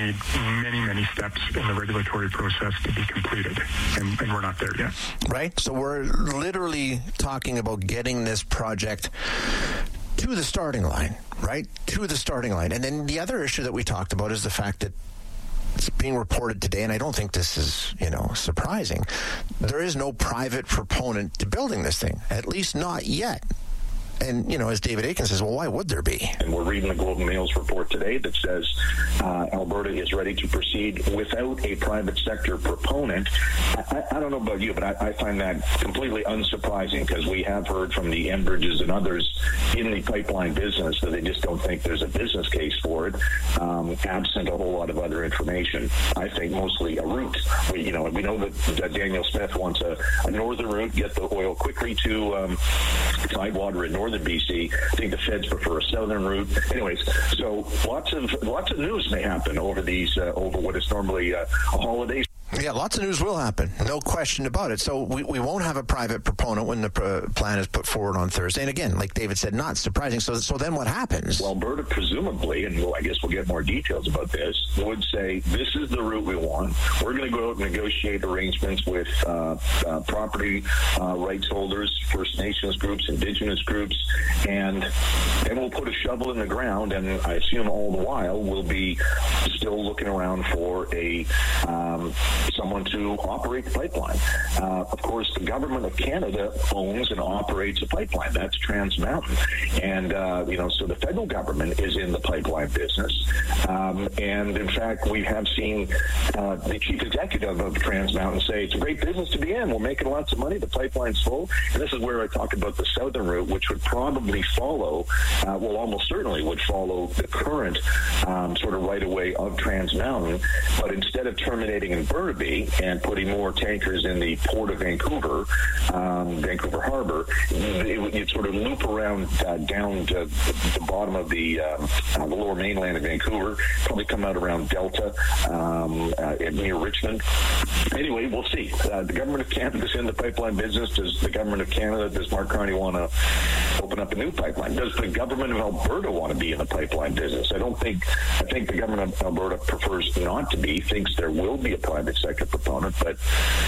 need many steps in the regulatory process to be completed, and we're not there yet. Right? So we're literally talking about getting this project to the starting line, right? To the starting line. And then the other issue that we talked about is the fact that it's being reported today, and I don't think this is, surprising. There is no private proponent to building this thing, at least not yet. And, as David Akin says, well, why would there be? And we're reading the Globe and Mail's report today that says Alberta is ready to proceed without a private sector proponent. I don't know about you, but I find that completely unsurprising, because we have heard from the Enbridges and others in the pipeline business that they just don't think there's a business case for it, absent a whole lot of other information. I think mostly a route. We know that Daniel Smith wants a northern route, get the oil quickly to Tidewater in northern BC. I think the feds prefer a southern route. Anyways, so lots of news may happen over what is normally a holiday. Yeah, lots of news will happen. No question about it. So we won't have a private proponent when the plan is put forward on Thursday. And again, like David said, not surprising. So then what happens? Well, Alberta presumably, and I guess we'll get more details about this, would say, this is the route we want. We're going to go out and negotiate arrangements with property rights holders, First Nations groups, Indigenous groups, and then we'll put a shovel in the ground, and I assume all the while we'll be still looking around for someone to operate the pipeline. Of course, the government of Canada owns and operates a pipeline. That's Trans Mountain. And, so the federal government is in the pipeline business. And, in fact, we have seen the chief executive of Trans Mountain say, it's a great business to be in. We're making lots of money. The pipeline's full. And this is where I talk about the southern route, which would probably follow, almost certainly would follow the current sort of right-of-way of Trans Mountain. But instead of terminating in Burnaby and putting more tankers in the port of Vancouver, Vancouver Harbor, you'd sort of loop around down to the bottom of the lower mainland of Vancouver, probably come out around Delta near Richmond. Anyway, we'll see. The government of Canada is in the pipeline business. Does the government of Canada, does Mark Carney want to open up a new pipeline? Does the government of Alberta want to be in the pipeline business? I think the government of Alberta prefers not to be, thinks there will be a private sector proponent, but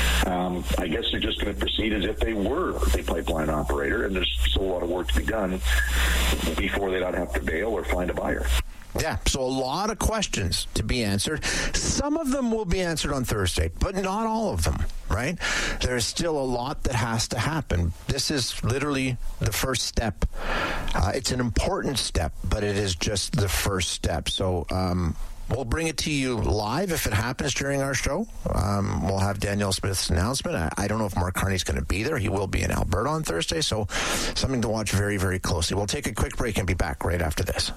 I guess they're just going to proceed as if they were a pipeline operator, and there's still a lot of work to be done before they'd have to bail or find a buyer. Yeah, so a lot of questions to be answered. Some of them will be answered on Thursday, but not all of them, right? There's still a lot that has to happen. This is literally the first step. It's an important step, but it is just the first step. So we'll bring it to you live if it happens during our show. We'll have Daniel Smith's announcement. I don't know if Mark Carney's going to be there. He will be in Alberta on Thursday, so something to watch very, very closely. We'll take a quick break and be back right after this.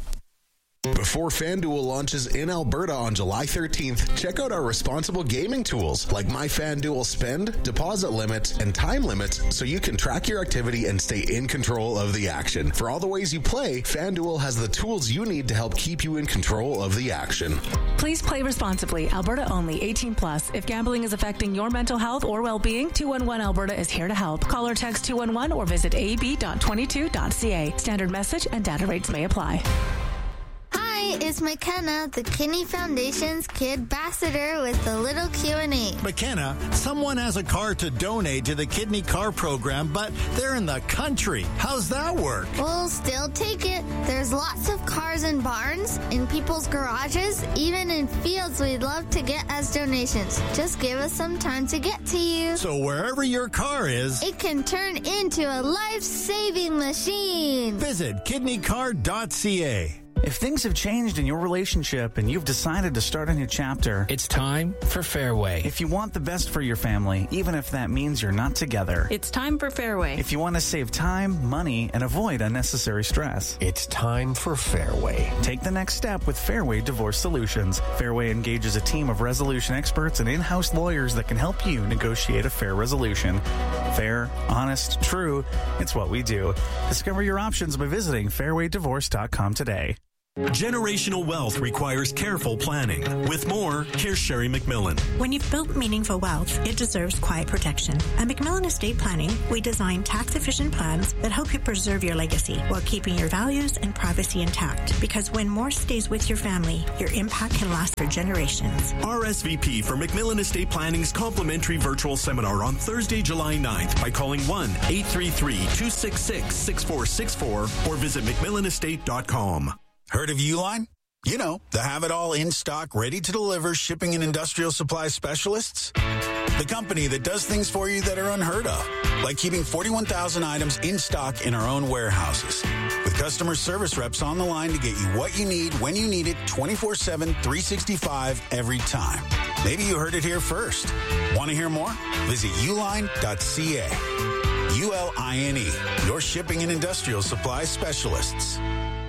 Before FanDuel launches in Alberta on July 13th, check out our responsible gaming tools like My FanDuel Spend, deposit limits, and time limits so you can track your activity and stay in control of the action. For all the ways you play, FanDuel has the tools you need to help keep you in control of the action. Please play responsibly. Alberta only. 18 plus. If gambling is affecting your mental health or well-being, 211 Alberta is here to help. Call or text 211 or visit ab.22.ca. Standard message and data rates may apply. Hi, it's McKenna, the Kidney Foundation's Kid Ambassador with a little Q&A. McKenna, someone has a car to donate to the Kidney Car Program, but they're in the country. How's that work? We'll still take it. There's lots of cars in barns, in people's garages, even in fields we'd love to get as donations. Just give us some time to get to you. So wherever your car is, it can turn into a life-saving machine. Visit kidneycar.ca. If things have changed in your relationship and you've decided to start a new chapter, it's time for Fairway. If you want the best for your family, even if that means you're not together, it's time for Fairway. If you want to save time, money, and avoid unnecessary stress, it's time for Fairway. Take the next step with Fairway Divorce Solutions. Fairway engages a team of resolution experts and in-house lawyers that can help you negotiate a fair resolution. Fair, honest, true, it's what we do. Discover your options by visiting fairwaydivorce.com today. Generational wealth requires careful planning. With more, here's Sherry McMillan. When you've built meaningful wealth, it deserves quiet protection. At McMillan Estate Planning, we design tax-efficient plans that help you preserve your legacy while keeping your values and privacy intact. Because when more stays with your family, your impact can last for generations. RSVP for McMillan Estate Planning's complimentary virtual seminar on Thursday, July 9th by calling 1-833-266-6464 or visit McMillanestate.com. Heard of Uline? You know, the have-it-all in stock, ready to deliver shipping and industrial supply specialists. The company that does things for you that are unheard of, like keeping 41,000 items in stock in our own warehouses. With customer service reps on the line to get you what you need, when you need it, 24/7, 365, every time. Maybe you heard it here first. Want to hear more? Visit uline.ca. ULINE, your shipping and industrial supply specialists.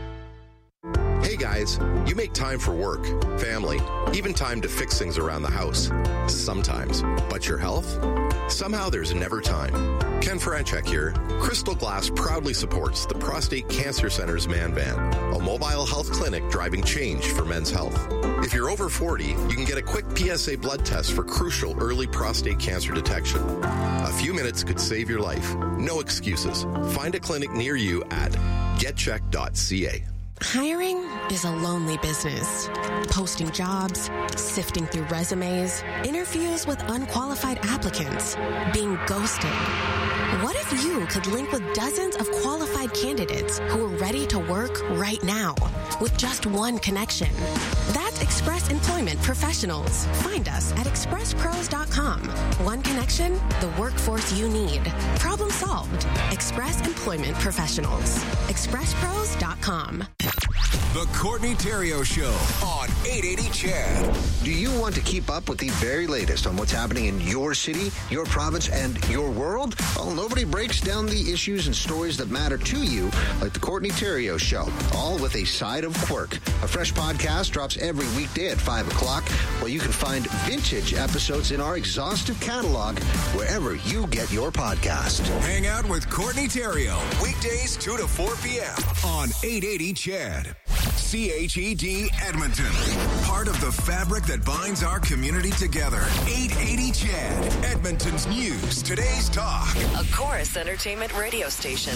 Hey guys, you make time for work, family, even time to fix things around the house. Sometimes. But your health? Somehow there's never time. Ken Franchek here. Crystal Glass proudly supports the Prostate Cancer Center's Man Van, a mobile health clinic driving change for men's health. If you're over 40, you can get a quick PSA blood test for crucial early prostate cancer detection. A few minutes could save your life. No excuses. Find a clinic near you at getcheck.ca. Hiring is a lonely business. Posting jobs, sifting through resumes, interviews with unqualified applicants, being ghosted. What if you could link with dozens of qualified candidates who are ready to work right now with just one connection? That's Express Employment Professionals. Find us at expresspros.com. One connection, the workforce you need. Problem solved. Express Employment Professionals. expresspros.com. The Courtney Theriault Show on 880 CHED. Do you want to keep up with the very latest on what's happening in your city, your province, and your world? Well, nobody breaks down the issues and stories that matter to you like the Courtney Theriault Show, all with a side of quirk. A fresh podcast drops every weekday at 5 o'clock, where you can find vintage episodes in our exhaustive catalog wherever you get your podcast. Hang out with Courtney Theriault, weekdays 2 to 4 p.m. on 880 CHED. CHED Edmonton. Part of the fabric that binds our community together. 880 CHED. Edmonton's news. Today's talk. A Chorus Entertainment radio station.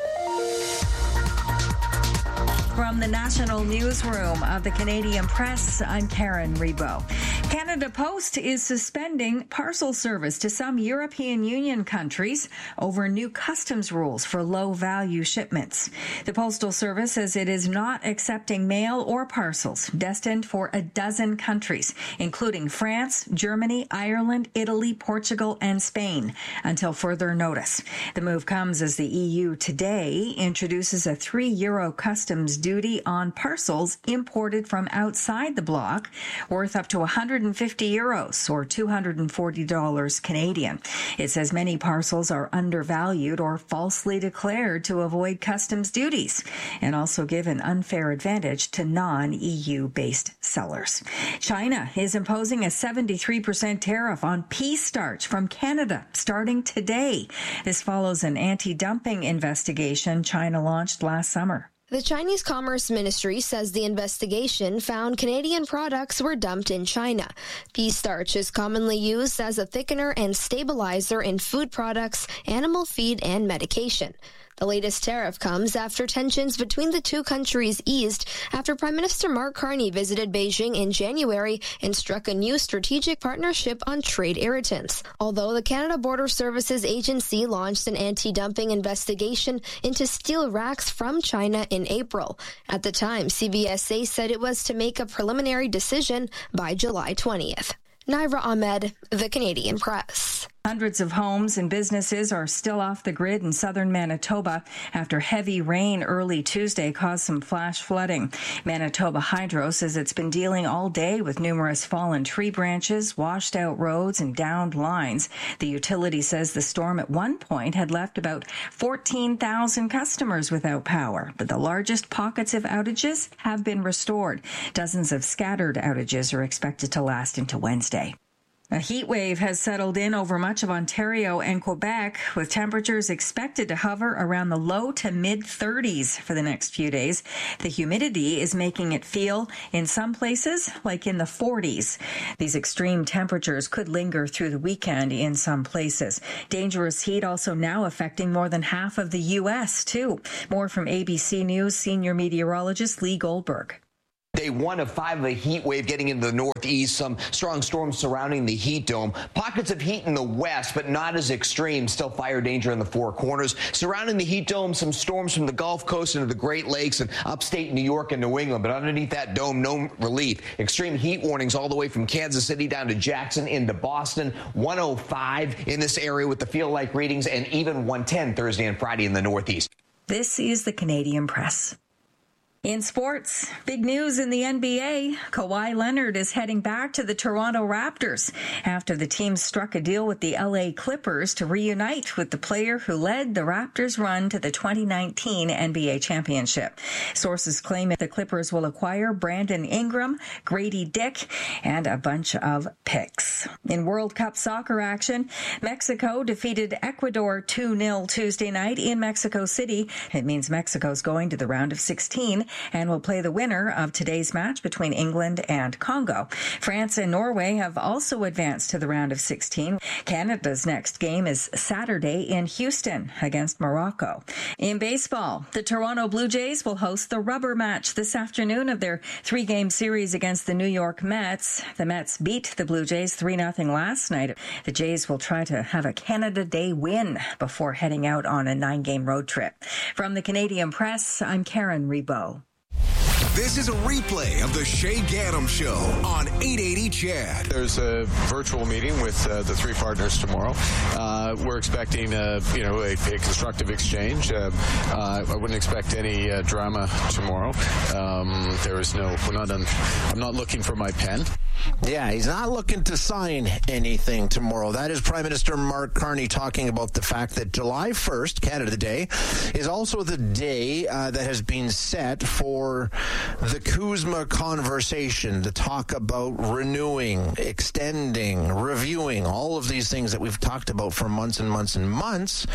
From the National Newsroom of the Canadian Press, I'm Karen Rebo. Canada Post is suspending parcel service to some European Union countries over new customs rules for low-value shipments. The Postal Service says it is not accepting mail or parcels destined for a dozen countries, including France, Germany, Ireland, Italy, Portugal, and Spain, until further notice. The move comes as the EU today introduces a €3 customs duty on parcels imported from outside the bloc, worth up to €150 or $240 Canadian. It says many parcels are undervalued or falsely declared to avoid customs duties and also give an unfair advantage to non-EU based sellers. China is imposing a 73% tariff on pea starch from Canada starting today. This follows an anti-dumping investigation China launched last summer. The Chinese Commerce Ministry says the investigation found Canadian products were dumped in China. Pea starch is commonly used as a thickener and stabilizer in food products, animal feed, and medication. The latest tariff comes after tensions between the two countries eased after Prime Minister Mark Carney visited Beijing in January and struck a new strategic partnership on trade irritants. Although the Canada Border Services Agency launched an anti-dumping investigation into steel racks from China in April. At the time, CBSA said it was to make a preliminary decision by July 20th. Naira Ahmed, The Canadian Press. Hundreds of homes and businesses are still off the grid in southern Manitoba after heavy rain early Tuesday caused some flash flooding. Manitoba Hydro says it's been dealing all day with numerous fallen tree branches, washed out roads, and downed lines. The utility says the storm at one point had left about 14,000 customers without power, but the largest pockets of outages have been restored. Dozens of scattered outages are expected to last into Wednesday. A heat wave has settled in over much of Ontario and Quebec, with temperatures expected to hover around the low to mid-30s for the next few days. The humidity is making it feel, in some places, like in the 40s. These extreme temperatures could linger through the weekend in some places. Dangerous heat also now affecting more than half of the U.S., too. More from ABC News senior meteorologist Lee Goldberg. Day 1 of 5 of a heat wave getting into the northeast, some strong storms surrounding the heat dome. Pockets of heat in the west, but not as extreme. Still fire danger in the Four Corners. Surrounding the heat dome, some storms from the Gulf Coast into the Great Lakes and upstate New York and New England. But underneath that dome, no relief. Extreme heat warnings all the way from Kansas City down to Jackson into Boston. 105 in this area with the feel-like readings, and even 110 Thursday and Friday in the northeast. This is the Canadian Press. In sports, big news in the NBA. Kawhi Leonard is heading back to the Toronto Raptors after the team struck a deal with the LA Clippers to reunite with the player who led the Raptors' run to the 2019 NBA championship. Sources claim the Clippers will acquire Brandon Ingram, Grady Dick, and a bunch of picks. In World Cup soccer action, Mexico defeated Ecuador 2-0 Tuesday night in Mexico City. It means Mexico's going to the round of 16 and will play the winner of today's match between England and Congo. France and Norway have also advanced to the round of 16. Canada's next game is Saturday in Houston against Morocco. In baseball, the Toronto Blue Jays will host the rubber match this afternoon of their 3-game series against the New York Mets. The Mets beat the Blue Jays 3-0 last night. The Jays will try to have a Canada Day win before heading out on a 9-game road trip. From the Canadian Press, I'm Karen Rebo. This is a replay of the Shay Gaddam Show on 880 CHED. There's a virtual meeting with the three partners tomorrow. We're expecting, a constructive exchange. I wouldn't expect any drama tomorrow. I'm not looking for my pen. Yeah, he's not looking to sign anything tomorrow. That is Prime Minister Mark Carney talking about the fact that July 1st, Canada Day, is also the day that has been set for the CUSMA conversation, to talk about renewing, extending, reviewing, all of these things that we've talked about for months and months and months.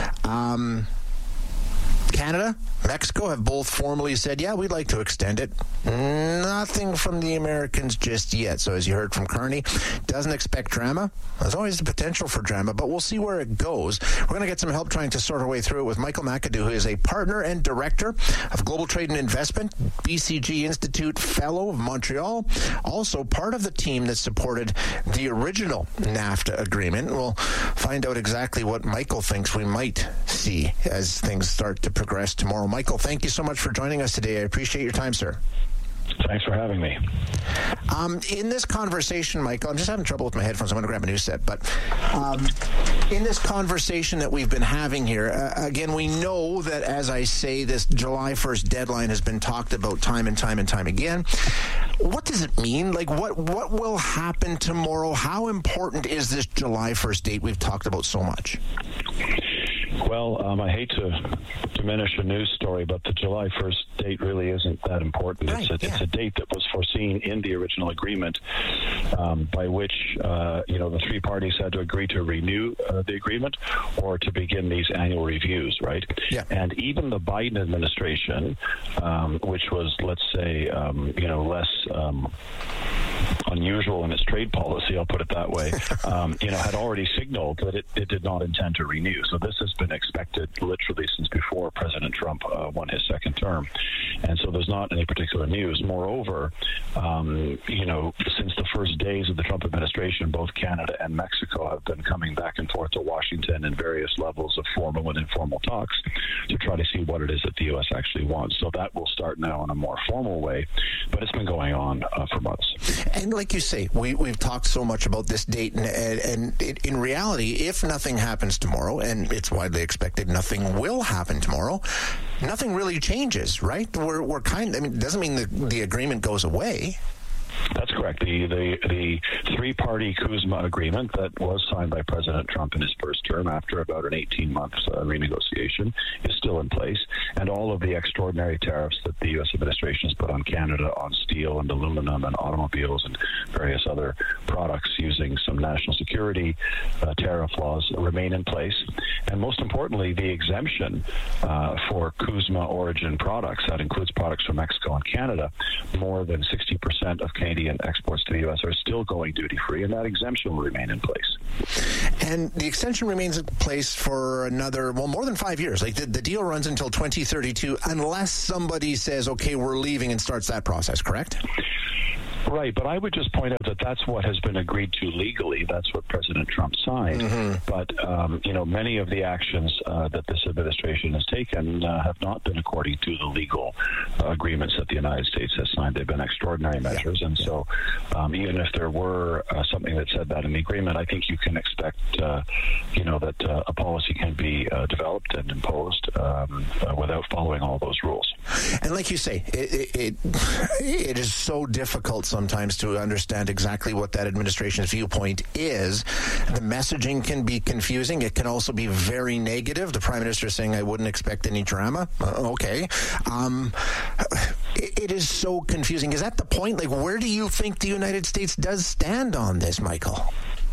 Canada, Mexico have both formally said, yeah, we'd like to extend it. Nothing from the Americans just yet. So as you heard from Carney, doesn't expect drama. There's always the potential for drama, but we'll see where it goes. We're going to get some help trying to sort our way through it with Michael McAdoo, who is a partner and director of Global Trade and Investment, BCG Institute Fellow of Montreal, also part of the team that supported the original NAFTA agreement. We'll find out exactly what Michael thinks we might see as things start to progress tomorrow. Michael, thank you so much for joining us today. I appreciate your time, sir. Thanks for having me. In this conversation, Michael, I'm just having trouble with my headphones. I'm going to grab a new set. But in this conversation that we've been having here, again, we know that, as I say, this July 1st deadline has been talked about time and time and time again. What does it mean? Like, what will happen tomorrow? How important is this July 1st date we've talked about so much? Well, I hate to diminish a news story, but the July 1st date really isn't that important. Right, it's a date that was foreseen in the original agreement, by which the three parties had to agree to renew the agreement or to begin these annual reviews, right? Yeah. And even the Biden administration, which was, let's say, less unusual in its trade policy, I'll put it that way, had already signaled that it did not intend to renew. So this has been expected literally since before President Trump won his second term. And so there's not any particular news. Moreover, since the first days of the Trump administration, both Canada and Mexico have been coming back and forth to Washington in various levels of formal and informal talks to try to see what it is that the U.S. actually wants. So that will start now in a more formal way, but it's been going on for months. And like you say, we've talked so much about this date, and in reality, if nothing happens tomorrow, and it's widely expected nothing will happen tomorrow, nothing really changes, right? We're it doesn't mean the agreement goes away. That's correct. correct. The three-party CUSMA agreement that was signed by President Trump in his first term after about an 18-month renegotiation is still in place, and all of the extraordinary tariffs that the U.S. administration has put on Canada on steel and aluminum and automobiles and various other products using some national security tariff laws remain in place. And most importantly, the exemption for CUSMA origin products, that includes products from Mexico and Canada, more than 60% of Canadian exports to the U.S. are still going duty-free, and that exemption will remain in place. And the extension remains in place for another, more than 5 years. Like the deal runs until 2032 unless somebody says, okay, we're leaving and starts that process, correct? Right, but I would just point out that that's what has been agreed to legally. That's what President Trump signed. But, many of the actions that this administration has taken have not been according to the legal agreements that the United States has signed. They've been extraordinary measures. So even if there were something that said that in the agreement, I think you can expect, that a policy can be developed and imposed without following all those rules. And like you say, it is so difficult sometimes to understand exactly what that administration's viewpoint is. The messaging can be confusing. It can also be very negative. The Prime Minister is saying, I wouldn't expect any drama. Okay. It is so confusing. Is that the point? Like, where do you think the United States does stand on this, Michael?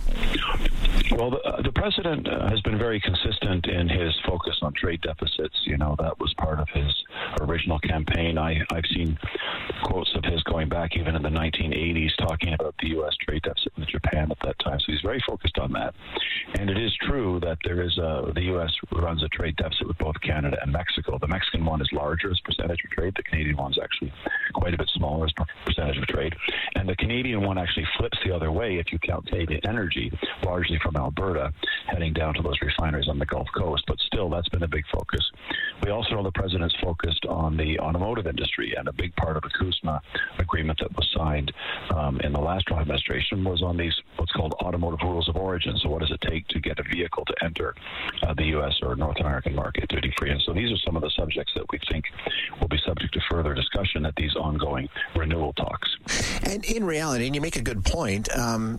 Well, the president has been very consistent in his focus on trade deficits. That was part of his original campaign. I've seen quotes of his going back even in the 1980s talking about the U.S. trade deficit with Japan at that time. So he's very focused on that. And it is true that the U.S. runs a trade deficit with both Canada and Mexico. The Mexican one is larger as percentage of trade. The Canadian one is actually quite a bit smaller as percentage of trade. And the Canadian one actually flips the other way if you count Canadian energy, largely from Alberta, heading down to those refineries on the Gulf Coast. But still, that's been a big focus. We also know the president's focused on the automotive industry, and a big part of the CUSMA agreement that was signed in the last Trump administration was on these what's called automotive rules of origin. So what does it take to get a vehicle to enter the U.S. or North American market duty-free? And so these are some of the subjects that we think will be subject to further discussion at these ongoing renewal talks. And in reality, and you make a good point,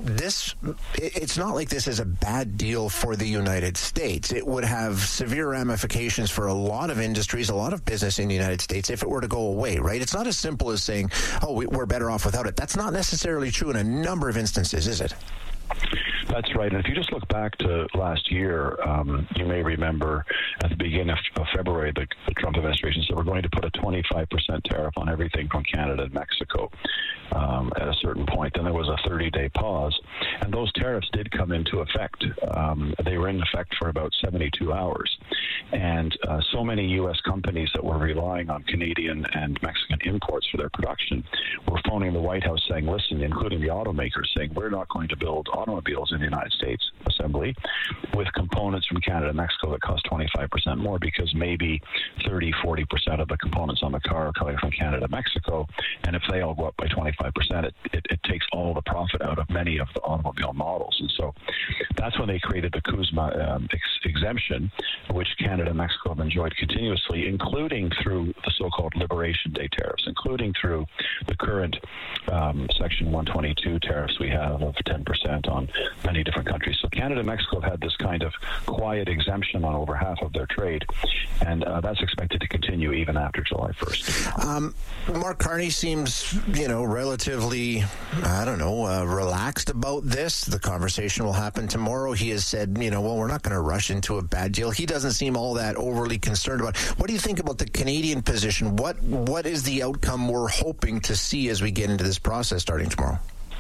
it's not like this is a bad deal for the United States. It would have severe ramifications for a lot of industries, a lot of business in the United States if it were to go away, right? It's not as simple as saying, we're better off without it. That's not necessarily true in a number of instances, is it? That's right. And if you just look back to last year, you may remember at the beginning of February, the Trump administration said we're going to put a 25% tariff on everything from Canada and Mexico at a certain point. Then there was a 30-day pause, and those tariffs did come into effect. They were in effect for about 72 hours. And so many U.S. companies that were relying on Canadian and Mexican imports for their production were phoning the White House saying, listen, including the automakers, saying we're not going to build automobiles in the United States assembly with components from Canada and Mexico that cost 25% more, because maybe 30-40% of the components on the car are coming from Canada and Mexico, and if they all go up by 25%, it takes all the profit out of many of the automobile models. And so that's when they created the CUSMA exemption, which Canada and Mexico have enjoyed continuously, including through the so-called Liberation Day tariffs, including through the current Section 122 tariffs we have of 10% on many different countries. So Canada and Mexico have had this kind of quiet exemption on over half of their trade, and that's expected to continue even after July 1st. Mark Carney seems, relatively, relaxed about this. The conversation will happen tomorrow. He has said, we're not going to rush into a bad deal. He doesn't seem all that overly concerned about it. What do you think about the Canadian position? What is the outcome we're hoping to see as we get into this process starting tomorrow?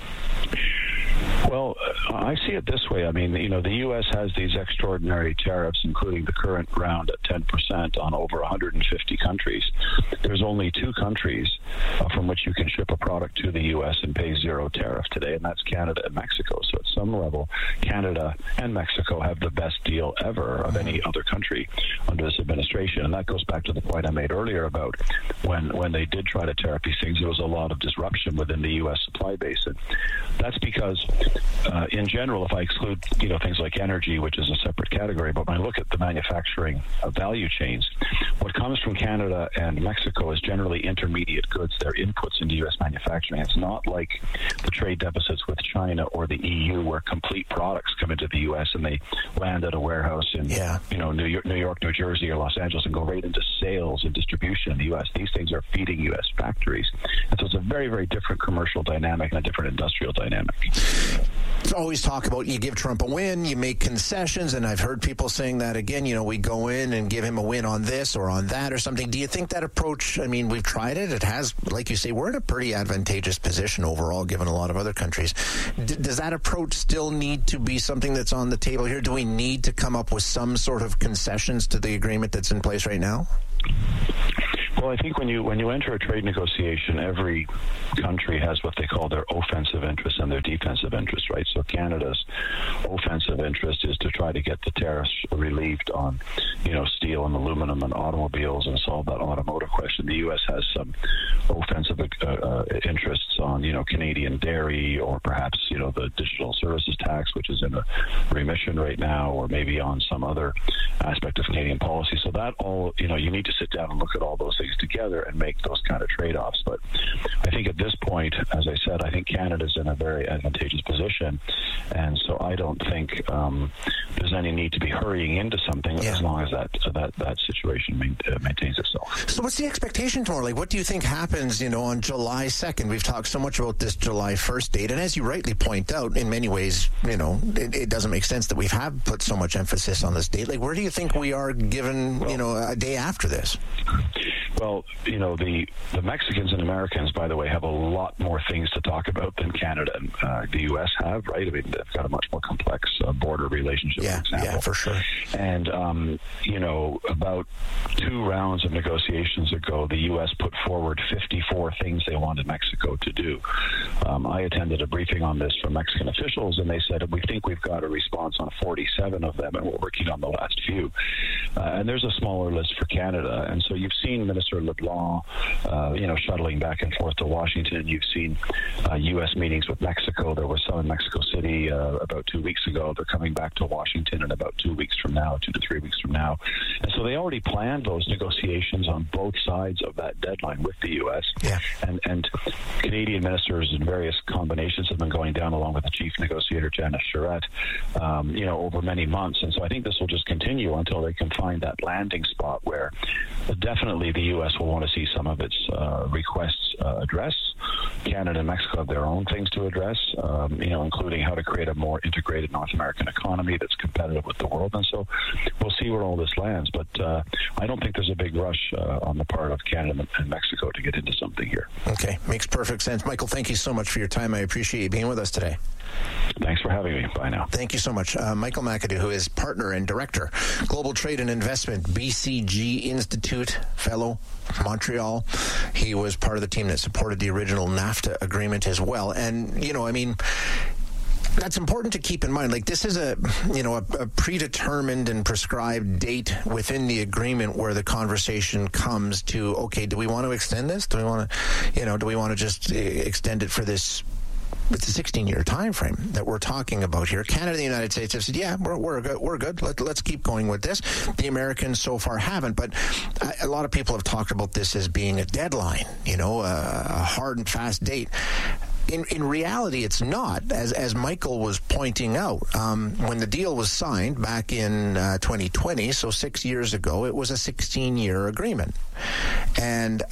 Well, I see it this way. I mean, the U.S. has these extraordinary tariffs, including the current round at 10% on over 150 countries. There's only 2 countries from which you can ship a product to the U.S. and pay zero tariff today, and that's Canada and Mexico. So at some level, Canada and Mexico have the best deal ever of any other country under this administration. And that goes back to the point I made earlier about when they did try to tariff these things, there was a lot of disruption within the U.S. supply base. And that's because because in general, if I exclude, things like energy, which is a separate category, but when I look at the manufacturing value chains, what comes from Canada and Mexico is generally intermediate goods. They're inputs into U.S. manufacturing. It's not like the trade deficits with China or the EU, where complete products come into the U.S. and they land at a warehouse in, New York, New Jersey, or Los Angeles, and go right into sales and distribution in the U.S. These things are feeding U.S. factories, and so it's a very, very different commercial dynamic and a different industrial dynamic. It's always talk about you give Trump a win, you make concessions, and I've heard people saying that again. We go in and give him a win on this or on that or something. Do you think that approach? I mean, we've tried it. It has, like you say, we're in a pretty advantageous position overall, given a lot of other countries. Does that approach still need to be something that's on the table here? Do we need to come up with some sort of concessions to the agreement that's in place right now? Well, I think when you enter a trade negotiation, every country has what they call their offensive interest and their defensive interest, right? So Canada's offensive interest is to try to get the tariffs relieved on, steel and aluminum and automobiles and solve that automotive question. The U.S. has some offensive interests on, Canadian dairy, or perhaps, the digital services tax, which is in a remission right now, or maybe on some other aspect of Canadian policy. So that all, you need to sit down and look at all those things together and make those kind of trade-offs. But I think at this point, as I said, I think Canada's in a very advantageous position, and so I don't think there's any need to be hurrying into something as long as that situation maintains itself. So what's the expectation tomorrow? Like, what do you think happens, on July 2nd? We've talked so much about this July 1st date, and as you rightly point out, in many ways, it doesn't make sense that we have put so much emphasis on this date. Like, where do you think we are given, a day after this? Well, the Mexicans and Americans, by the way, have a lot more things to talk about than Canada and the U.S. have, right? I mean, they've got a much more complex border relationship, for example. Yeah, for sure. And, about 2 rounds of negotiations ago, the U.S. put forward 54 things they wanted Mexico to do. I attended a briefing on this from Mexican officials, and they said, we think we've got a response on 47 of them, and we're working on the last few. And there's a smaller list for Canada. And so you've seen Minister LeBlanc, shuttling back and forth to Washington. You've seen U.S. meetings with Mexico. There was some in Mexico City about 2 weeks ago. They're coming back to Washington in about 2 weeks from now, 2 to 3 weeks from now. And so they already planned those negotiations on both sides of that deadline with the U.S. Yeah. And Canadian ministers in various combinations have been going down, along with the chief negotiator, Janice Charette, over many months. And so I think this will just continue until they can find that landing spot where definitely the U.S. will want to see some of its requests addressed. Canada and Mexico have their own things to address, including how to create a more integrated North American economy that's competitive with the world. And so we'll see where all this lands. But I don't think there's a big rush on the part of Canada and Mexico to get into something here. Okay, makes perfect sense. Michael, thank you so much for your time. I appreciate you being with us today. Thanks for having me. Bye now. Thank you so much. Michael McAdoo, who is partner and director, Global Trade and Investment, BCG Institute Fellow, Montreal. He was part of the team that supported the original NAFTA agreement as well. And, that's important to keep in mind. Like, this is a predetermined and prescribed date within the agreement where the conversation comes to, okay, do we want to extend this? Do we want to just extend it for this? It's a 16-year time frame that we're talking about here. Canada and the United States have said, yeah, we're good. Let's keep going with this. The Americans so far haven't, but a lot of people have talked about this as being a deadline, a hard and fast date. In reality, it's not, as Michael was pointing out. When the deal was signed back in 2020, so 6 years ago, it was a 16-year agreement. And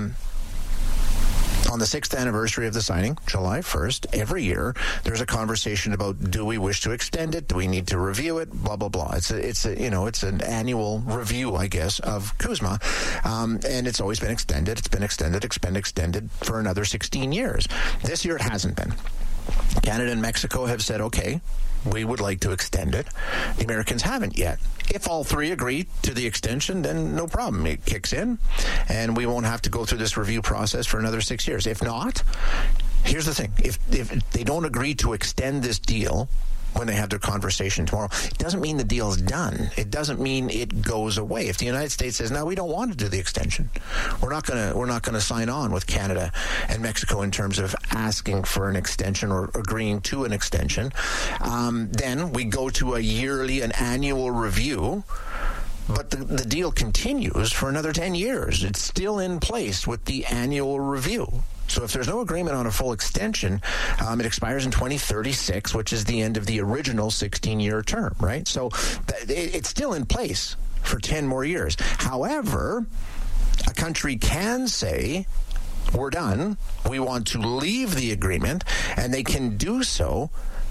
on the 6th anniversary of the signing, July 1st, every year, there's a conversation about, do we wish to extend it? Do we need to review it? Blah, blah, blah. It's an annual review, I guess, of CUSMA. And it's always been extended. It's been extended for another 16 years. This year, it hasn't been. Canada and Mexico have said, okay, we would like to extend it. The Americans haven't yet. If all three agree to the extension, then no problem. It kicks in, and we won't have to go through this review process for another 6 years. If not, here's the thing. If they don't agree to extend this deal, when they have their conversation tomorrow. It doesn't mean the deal's done. It doesn't mean it goes away. If the United States says, no, we don't want to do the extension, we're not going to sign on with Canada and Mexico in terms of asking for an extension or agreeing to an extension, then we go to an annual review. But the deal continues for another 10 years. It's still in place with the annual review. So if there's no agreement on a full extension, it expires in 2036, which is the end of the original 16-year term, right? So it's still in place for 10 more years. However, a country can say, we're done, we want to leave the agreement, and they can do so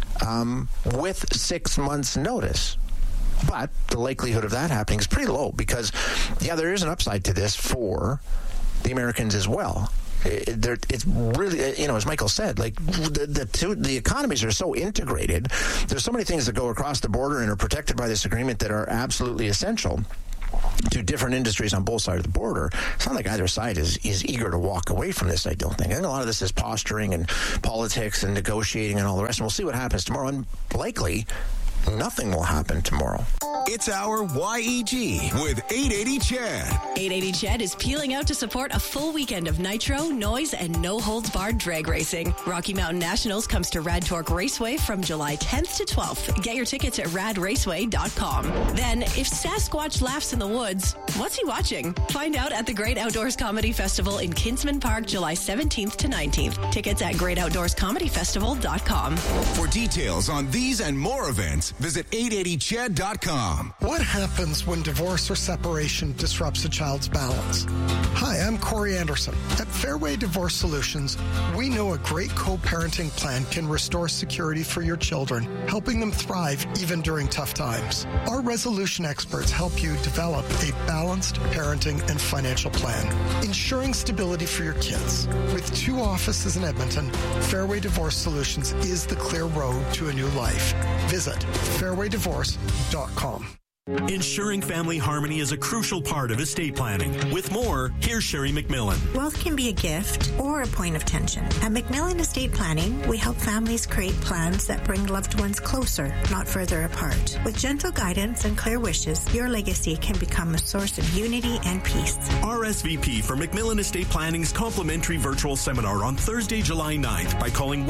with 6 months' notice. But the likelihood of that happening is pretty low because, there is an upside to this for the Americans as well. It's really, as Michael said, like the economies are so integrated. There's so many things that go across the border and are protected by this agreement that are absolutely essential to different industries on both sides of the border. It's not like either side is eager to walk away from this, I don't think. I think a lot of this is posturing and politics and negotiating and all the rest. And we'll see what happens tomorrow. And likely, nothing will happen tomorrow. It's our YEG with 880 Chad. 880 Chad is peeling out to support a full weekend of nitro, noise, and no-holds-barred drag racing. Rocky Mountain Nationals comes to Rad Torque Raceway from July 10th to 12th. Get your tickets at radraceway.com. Then, if Sasquatch laughs in the woods, what's he watching? Find out at the Great Outdoors Comedy Festival in Kinsman Park, July 17th to 19th. Tickets at greatoutdoorscomedyfestival.com. For details on these and more events, visit 880chad.com. What happens when divorce or separation disrupts a child's balance? Hi, I'm Corey Anderson. At Fairway Divorce Solutions, we know a great co-parenting plan can restore security for your children, helping them thrive even during tough times. Our resolution experts help you develop a balanced parenting and financial plan, ensuring stability for your kids. With 2 offices in Edmonton, Fairway Divorce Solutions is the clear road to a new life. Visit fairwaydivorce.com. Ensuring family harmony is a crucial part of estate planning. With more, here's Sherry McMillan. Wealth can be a gift or a point of tension. At McMillan Estate Planning, we help families create plans that bring loved ones closer, not further apart. With gentle guidance and clear wishes, your legacy can become a source of unity and peace. RSVP for McMillan Estate Planning's complimentary virtual seminar on Thursday, July 9th by calling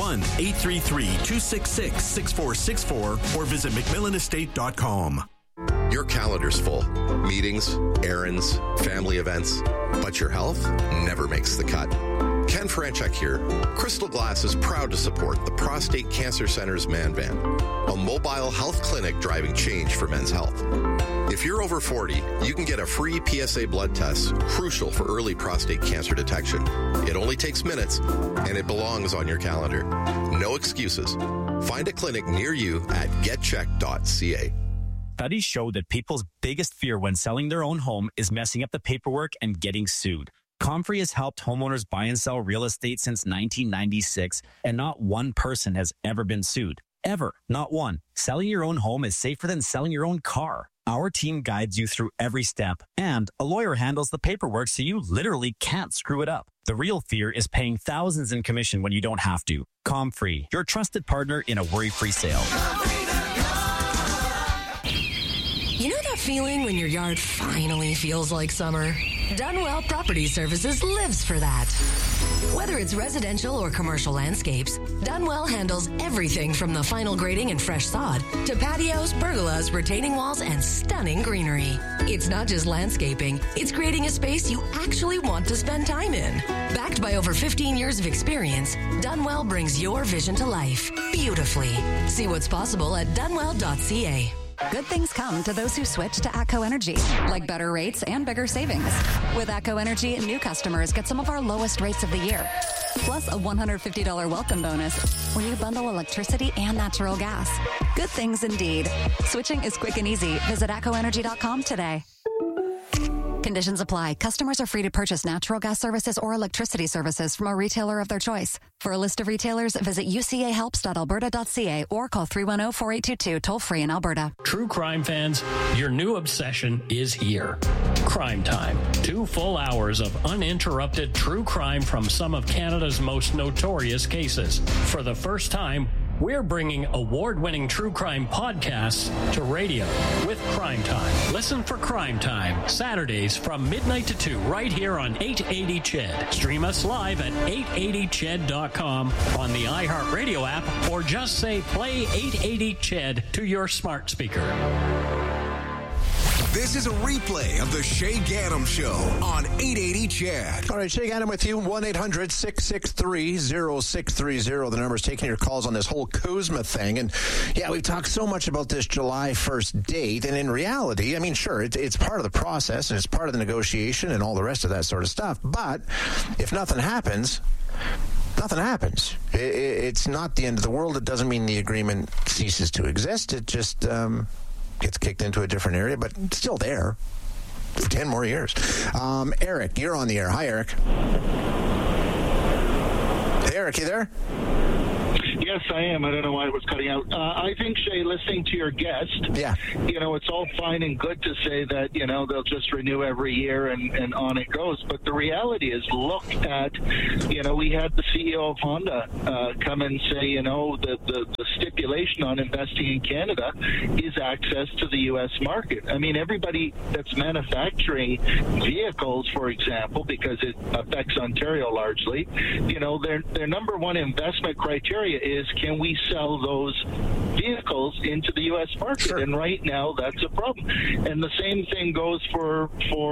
1-833-266-6464 or visit McMillanestate.com. Your calendar's full. Meetings, errands, family events. But your health never makes the cut. Ken Franchuk here. Crystal Glass is proud to support the Prostate Cancer Center's Man Van, a mobile health clinic driving change for men's health. If you're over 40, you can get a free PSA blood test, crucial for early prostate cancer detection. It only takes minutes, and it belongs on your calendar. No excuses. Find a clinic near you at getcheck.ca. Studies show that people's biggest fear when selling their own home is messing up the paperwork and getting sued. Comfrey has helped homeowners buy and sell real estate since 1996, and not one person has ever been sued. Ever. Not one. Selling your own home is safer than selling your own car. Our team guides you through every step, and a lawyer handles the paperwork so you literally can't screw it up. The real fear is paying thousands in commission when you don't have to. Comfrey, your trusted partner in a worry-free sale. You know that feeling when your yard finally feels like summer? Dunwell Property Services lives for that. Whether it's residential or commercial landscapes, Dunwell handles everything from the final grading and fresh sod to patios, pergolas, retaining walls, and stunning greenery. It's not just landscaping, it's creating a space you actually want to spend time in. Backed by over 15 years of experience, Dunwell brings your vision to life beautifully. See what's possible at dunwell.ca. Good things come to those who switch to ATCO Energy, like better rates and bigger savings. With ATCO Energy, new customers get some of our lowest rates of the year, plus a $150 welcome bonus when you bundle electricity and natural gas. Good things indeed. Switching is quick and easy. Visit ATCOenergy.com today. Conditions apply. Customers are free to purchase natural gas services or electricity services from a retailer of their choice. For a list of retailers, visit ucahelps.alberta.ca or call 310-4822 toll-free in Alberta. True crime fans, your new obsession is here. Crime Time. 2 full hours of uninterrupted true crime from some of Canada's most notorious cases. For the first time, We're bringing award-winning true crime podcasts to radio with Crime Time. Listen for Crime Time, Saturdays from midnight to 2, right here on 880 CHED. Stream us live at 880ched.com on the iHeartRadio app, or just say play 880 CHED to your smart speaker. This is a replay of the Shay Gaddam Show on 880 CHED. All right, Shay Gaddam with you, 1-800-663-0630. The number is taking your calls on this whole CUSMA thing. And, yeah, we've talked so much about this July 1st date. And in reality, I mean, sure, it's part of the process and it's part of the negotiation and all the rest of that sort of stuff. But if nothing happens, nothing happens. It's not the end of the world. It doesn't mean the agreement ceases to exist. It just gets kicked into a different area, but it's still there for 10 more years. Eric, you're on the air. Hi, Eric. Hey, Eric, you there? Yes, I am. I don't know why it was cutting out. I think, Shay, listening to your guest, it's all fine and good to say that, they'll just renew every year and on it goes. But the reality is, look at, we had the CEO of Honda come and say, the stipulation on investing in Canada is access to the U.S. market. I mean, everybody that's manufacturing vehicles, for example, because it affects Ontario largely, their number one investment criteria is, can we sell those vehicles into the U.S. market? Sure. And right now, that's a problem. And the same thing goes for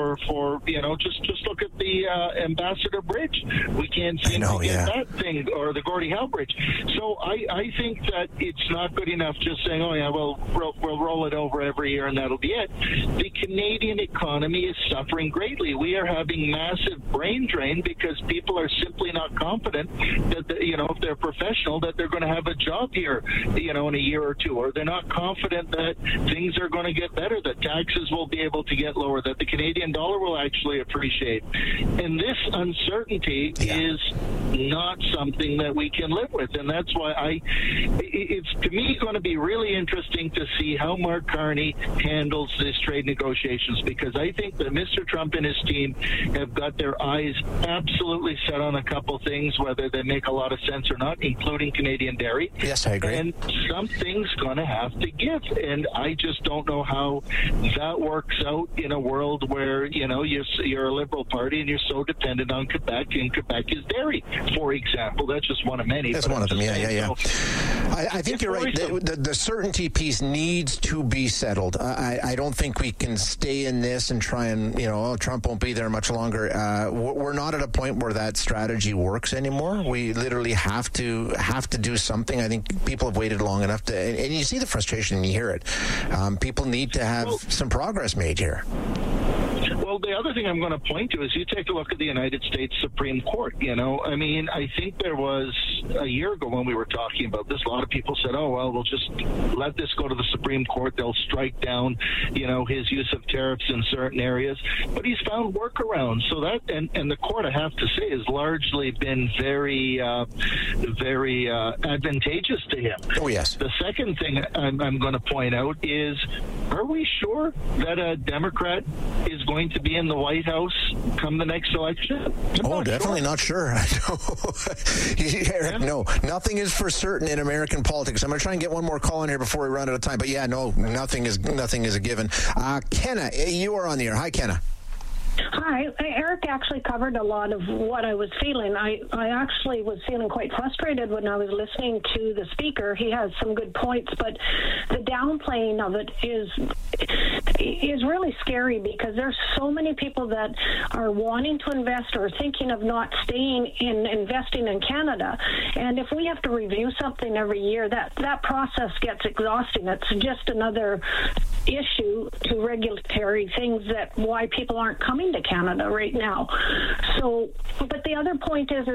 just look at the Ambassador Bridge. We can't seem to get that thing, or the Gordie Howe Bridge. So I think that it's not good enough just saying, we'll roll it over every year and that'll be it. The Canadian economy is suffering greatly. We are having massive brain drain because people are simply not confident that, if they're professional, that they're going to have a job here, in a year or two, or they're not confident that things are going to get better, that taxes will be able to get lower, that the Canadian dollar will actually appreciate. And this uncertainty is not something that we can live with. And that's why it's to me going to be really interesting to see how Mark Carney handles this trade negotiations, because I think that Mr. Trump and his team have got their eyes absolutely set on a couple things, whether they make a lot of sense or not, including Canadian dairy. Yes, I agree. And something's going to have to give. And I just don't know how that works out in a world where, you're a Liberal Party and you're so dependent on Quebec, and Quebec is dairy, for example. That's just one of many. That's one of them, yeah. I think you're right. The certainty piece needs to be settled. I don't think we can stay in this and try and, Trump won't be there much longer. We're not at a point where that strategy works anymore. We literally have to do something. I think people have waited long enough to, and you see the frustration and you hear it. People need to have some progress made here. Well, the other thing I'm going to point to is you take a look at the United States Supreme Court. I mean, I think there was a year ago when we were talking about this, a lot of people said, we'll just let this go to the Supreme Court. They'll strike down, his use of tariffs in certain areas. But he's found workarounds. So that, and the court, I have to say, has largely been very advantageous to him. Oh, yes. The second thing I'm going to point out is, are we sure that a Democrat is going to be in the White House come the next election? Definitely not sure. Eric, no, nothing is for certain in American politics. I'm going to try and get one more call in here before we run out of time. But yeah, no, nothing is a given. Kenna, you are on the air. Hi, Kenna. Hi. Eric actually covered a lot of what I was feeling. I actually was feeling quite frustrated when I was listening to the speaker. He has some good points, but the downplaying of it is really scary, because there's so many people that are wanting to invest or thinking of not staying in investing in Canada. And if we have to review something every year, that process gets exhausting. It's just another issue to regulatory things that why people aren't coming to Canada right now. So, but the other point is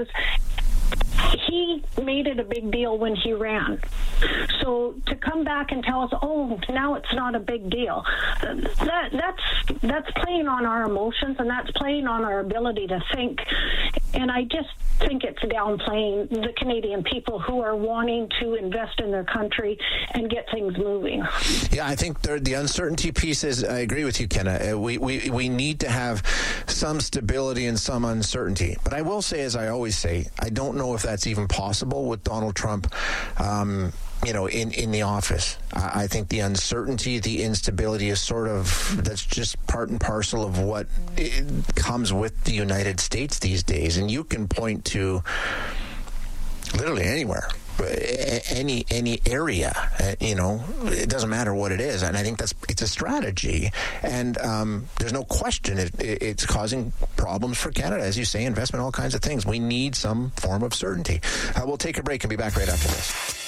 he made it a big deal when he ran. So to come back and tell us, now it's not a big deal, that's playing on our emotions, and that's playing on our ability to think And I just think it's downplaying the Canadian people who are wanting to invest in their country and get things moving. Yeah, I think the uncertainty piece is, I agree with you, Kenna. We need to have some stability and some uncertainty. But I will say, as I always say, I don't know if that's even possible with Donald Trump in the office. I think the uncertainty, the instability is that's just part and parcel of what comes with the United States these days. And you can point to literally anywhere, any area, it doesn't matter what it is. And I think it's a strategy. And there's no question it's causing problems for Canada, as you say, investment, all kinds of things. We need some form of certainty. We'll take a break and be back right after this.